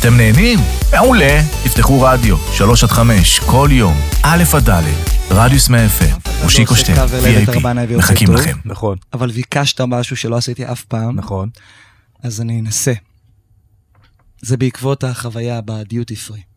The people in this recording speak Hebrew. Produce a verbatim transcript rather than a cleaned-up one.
אתם נהנים? מעולה. תפתחו רדיו, שלוש עד חמש, כל יום, א' עד ד', רדיוס מאה אף אם, מושיקו שטרן, וי איי פי, מחכים לכם. נכון. אבל ביקשת משהו שלא עשיתי אף פעם. נכון. אז אני אנסה. זה בעקבות החוויה בדיוטי פרי.